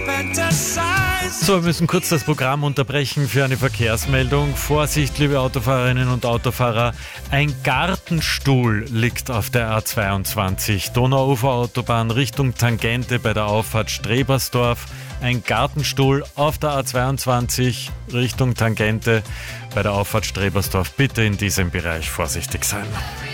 So, wir müssen kurz das Programm unterbrechen für eine Verkehrsmeldung. Vorsicht, liebe Autofahrerinnen und Autofahrer, ein Gartenstuhl liegt auf der A22, Donauuferautobahn Richtung Tangente bei der Auffahrt Strebersdorf. Ein Gartenstuhl auf der A22 Richtung Tangente bei der Auffahrt Strebersdorf. Bitte in diesem Bereich vorsichtig sein.